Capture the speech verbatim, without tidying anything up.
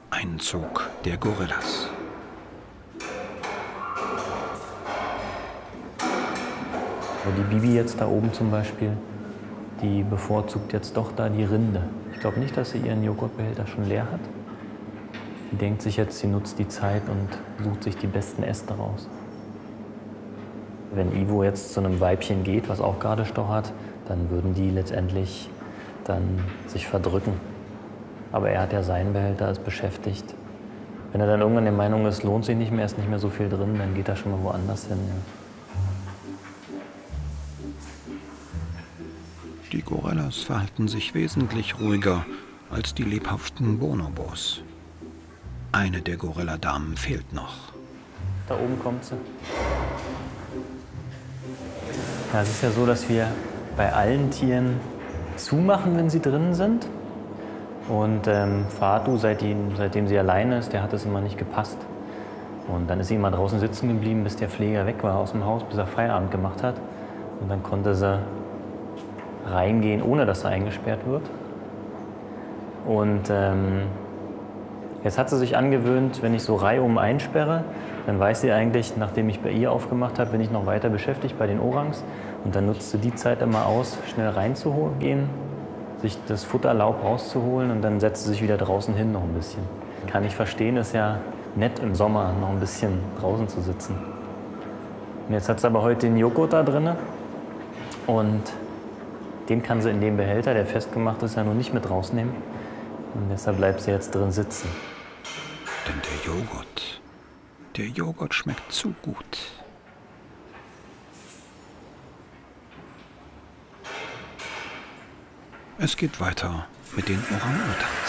Einzug der Gorillas. Die Bibi jetzt da oben zum Beispiel, die bevorzugt jetzt doch da die Rinde. Ich glaube nicht, dass sie ihren Joghurtbehälter schon leer hat. Die denkt sich jetzt, sie nutzt die Zeit und sucht sich die besten Äste raus. Wenn Ivo jetzt zu einem Weibchen geht, was auch gerade stochert, dann würden die letztendlich dann sich verdrücken. Aber er hat ja seinen Behälter, ist beschäftigt. Wenn er dann irgendwann der Meinung ist, lohnt sich nicht mehr, ist nicht mehr so viel drin, dann geht er schon mal woanders hin. Ja. Die Gorillas verhalten sich wesentlich ruhiger als die lebhaften Bonobos. Eine der Gorilladamen fehlt noch. Da oben kommt sie. Ja, es ist ja so, dass wir bei allen Tieren zumachen, wenn sie drinnen sind. Und ähm, Fatu, seitdem, seitdem sie alleine ist, der hat es immer nicht gepasst. Und dann ist sie immer draußen sitzen geblieben, bis der Pfleger weg war aus dem Haus, bis er Feierabend gemacht hat. Und dann konnte sie reingehen, ohne dass sie eingesperrt wird. Und ähm, jetzt hat sie sich angewöhnt, wenn ich so reihum einsperre, dann weiß sie eigentlich, nachdem ich bei ihr aufgemacht habe, bin ich noch weiter beschäftigt bei den Orangs. Und dann nutzt sie die Zeit immer aus, schnell reinzugehen, sich das Futterlaub rauszuholen und dann setzt sie sich wieder draußen hin noch ein bisschen. Kann ich verstehen, ist ja nett im Sommer noch ein bisschen draußen zu sitzen. Und jetzt hat sie aber heute den Joghurt da drin und den kann sie in dem Behälter, der festgemacht ist, ja nur nicht mit rausnehmen. Und deshalb bleibt sie jetzt drin sitzen. Denn der Joghurt, der Joghurt schmeckt zu gut. Es geht weiter mit den Orang-Utans.